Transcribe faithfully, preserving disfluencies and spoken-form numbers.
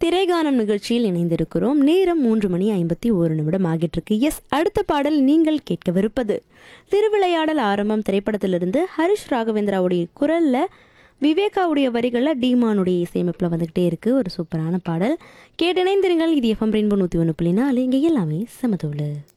திரைகானம் நிகழ்ச்சியில் இணைந்திருக்கிறோம். நேரம் மூன்று மணி ஐம்பத்தி ஒரு நிமிடம் ஆகிட்டு இருக்கு. எஸ், அடுத்த பாடல் நீங்கள் கேட்கவிருப்பது திருவிளையாடல் ஆரம்பம் திரைப்படத்திலிருந்து ஹரிஷ் ராகவேந்திராவுடைய குரல்ல விவேகாவுடைய வரிகளில் டீமானுடைய இசையமைப்பில் வந்துகிட்டே இருக்கு. ஒரு சூப்பரான பாடல் கேட்டிணைந்திருங்கள். இது எஃப்எம் ரெயின்போ நூற்றி ஒன்று புள்ளி நாலு. இங்கே எல்லாமே சமதோடு.